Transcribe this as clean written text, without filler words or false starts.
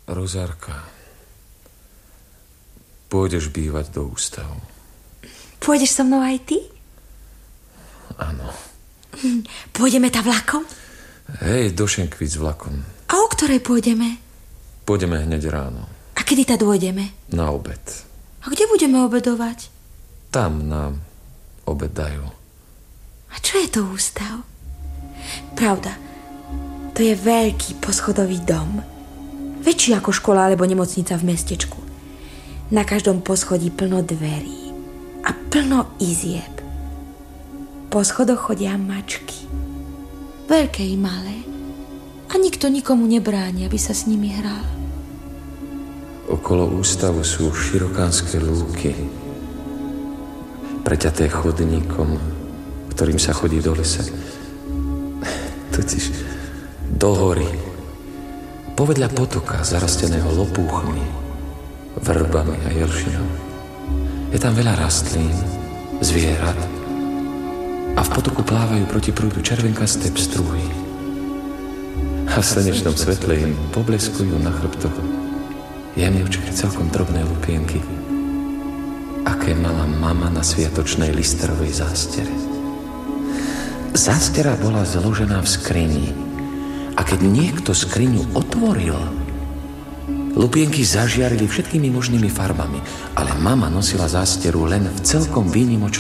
Rozárka, pôjdeš bývať do ústavu. Pôjdeš so mnou aj ty? Áno. Pôjdeme tam vlakom? Hej, do Šenkvíc vlakom. A o ktorej pôjdeme? Pôjdeme hneď ráno. A kedy ta dôjdeme? Na obed. A kde budeme obedovať? Tam nám obed dajú. A čo je to ústav? Pravda, to je veľký poschodový dom. Väčší ako škola alebo nemocnica v mestečku. Na každom poschodí plno dverí a plno izieb. Po schodoch chodia mačky. Veľké i malé. A nikto nikomu nebráni, aby sa s nimi hral. Okolo ústavu sú širokánske lúky, preťaté chodníkom, ktorým sa chodí do lesa. Totiž do hory. Povedľa potoka, zarasteného lopúchmi, vrbami a jelšinou. Je tam veľa rastlín, zvierat a v potoku plávajú proti prúdu červenkasté pstruhy. A v slnečnom svetle im pobleskujú na chrbtoch jemňučké, celkom drobné lupienky, aké mala mama na sviatočnej listerovej zástere. Zástera bola zložená v skrini a keď niekto skriňu otvoril, lupienky zažiarili všetkými možnými farbami, ale mama nosila zásteru len v celkom výnimočnom